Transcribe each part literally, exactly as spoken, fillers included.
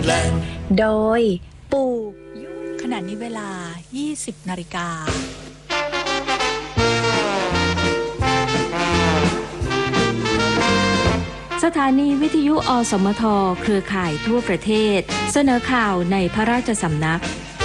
โดยปู่ยุขณะนี้เวลา ยี่สิบนาฬิกาสถานีวิทยุอสมทเครือข่ายทั่วประเทศเสนอข่าวในพระราชสำนัก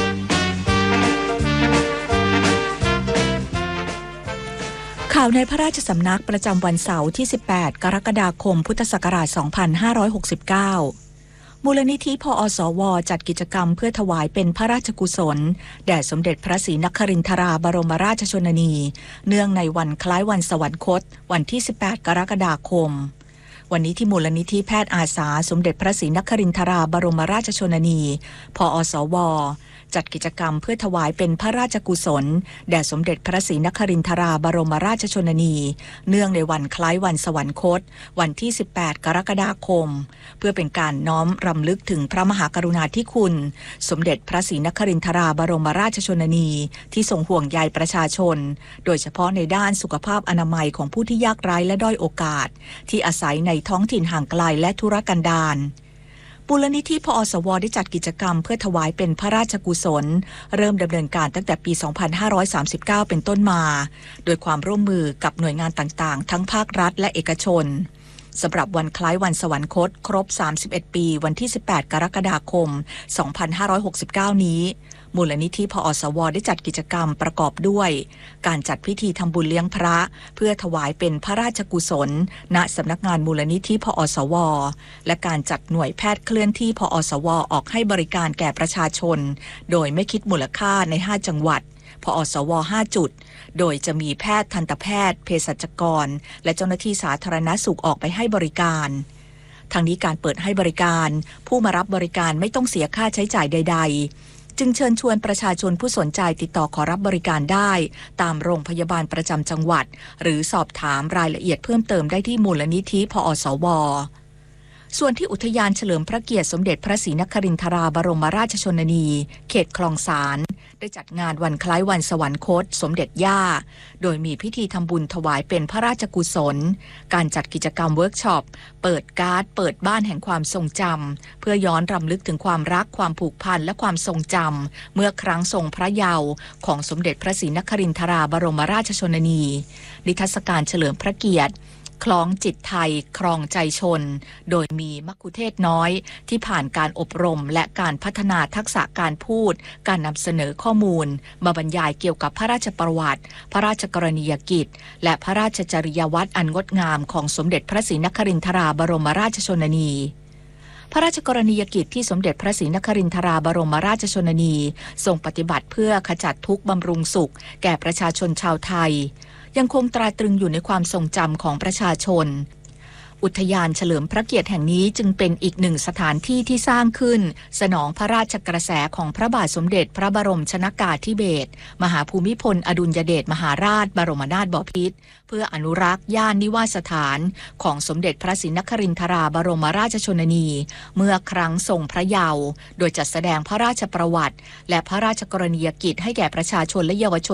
ข่าวในพระราชสำนักประจำวันเสาร์ที่ สิบแปด กรกฎาคม พุทธศักราช สองพันห้าร้อยหกสิบเก้า มูลนิธิพอสวจัดกิจกรรมเพื่อถวายเป็นพระราชกุศลแด่สมเด็จพระศรีนครินทราบรมราชชนนีเนื่องในวันคล้ายวันสวรรคตวันที่ สิบแปด กรกฎาคมวันนี้ที่มูลนิธิแพทย์อาสาสมเด็จพระศรีนครินทราบรมราชชนนีพอสวจัดกิจกรรมเพื่อถวายเป็นพระราชกุศลแด่สมเด็จพระศรีนครินทราบรมราชชนนีเนื่องในวันคล้ายวันสวรรคตวันที่ สิบแปด กรกฎาคมเพื่อเป็นการน้อมรำลึกถึงพระมหากรุณาธิคุณสมเด็จพระศรีนครินทราบรมราชชนนีที่ทรงห่วงใยประชาชนโดยเฉพาะในด้านสุขภาพอนามัยของผู้ที่ยากไร้และด้อยโอกาสที่อาศัยในท้องถิ่นห่างไกลและทุรกันดารมูลนิธิพอสวได้จัดกิจกรรมเพื่อถวายเป็นพระราชกุศลเริ่มดำเนินการตั้งแต่ปี สองพันห้าร้อยสามสิบเก้า เป็นต้นมาโดยความร่วมมือกับหน่วยงานต่างๆทั้งภาครัฐและเอกชนสำหรับวันคล้ายวันสวรรคตครบ สามสิบเอ็ด ปีวันที่ สิบแปด กรกฎาคม สองพันห้าร้อยหกสิบเก้า นี้มูลนิธิพอสวได้จัดกิจกรรมประกอบด้วยการจัดพิธีทำบุญเลี้ยงพระเพื่อถวายเป็นพระราชกุศลณสำนักงานมูลนิธิพอสวและการจัดหน่วยแพทย์เคลื่อนที่พอสวออกให้บริการแก่ประชาชนโดยไม่คิดมูลค่าในห้าจังหวัดพอสวห้าจุดโดยจะมีแพทย์ทันตแพทย์เภสัชกรและเจ้าหน้าที่สาธารณสุขออกไปให้บริการทางนี้การเปิดให้บริการผู้มารับบริการไม่ต้องเสียค่าใช้จ่ายใดๆจึงเชิญชวนประชาชนผู้สนใจติดต่อขอรับบริการได้ตามโรงพยาบาลประจำจังหวัดหรือสอบถามรายละเอียดเพิ่มเติมได้ที่มูลนิธิพอสวส่วนที่อุทยานเฉลิมพระเกียรติสมเด็จพระศรีนครินทราบรมราชชนนีเขตคลองสานได้จัดงานวันคล้ายวันสวรรคตสมเด็จย่าโดยมีพิธีทำบุญถวายเป็นพระราชกุศลการจัดกิจกรรมเวิร์กช็อปเปิดการ์ดเปิดบ้านแห่งความทรงจำเพื่อย้อนรำลึกถึงความรักความผูกพันและความทรงจำเมื่อครั้งทรงพระเยาว์ของสมเด็จพระศรีนครินทราบรมราชชนนีนิทรรศการเฉลิมพระเกียรติคล้องจิตไทยครองใจชนโดยมีมัคคุเทศก์น้อยที่ผ่านการอบรมและการพัฒนาทักษะการพูดการนำเสนอข้อมูลมาบรรยายเกี่ยวกับพระราชประวัติพระราชกรณียกิจและพระราชจริยวัตรอันงดงามของสมเด็จพระศรีนครินทราบรมราชชนนีพระราชกรณียกิจที่สมเด็จพระศรีนครินทราบรมราชชนนีทรงปฏิบัติเพื่อขจัดทุกข์บำรุงสุขแก่ประชาชนชาวไทยยังคงตราตรึงอยู่ในความทรงจำของประชาชนอุทยานเฉลิมพระเกียรติแห่งนี้จึงเป็นอีกหนึ่งสถานที่ที่สร้างขึ้นสนองพระราชกระแสของพระบาทสมเด็จพระบรมชนกาธิเบศรมหาภูมิพลอดุลยเดชมหาราชบรมนาถบพิตรเพื่ออนุรักษ์ย่านนิวาสสถานของสมเด็จพระศรีนครินทราบรมราชชนนีเมื่อครั้งทรงพระเยาว์โดยจัดแสดงพระราชประวัติและพระราชกรณียกิจให้แก่ประชาชนและเยาวช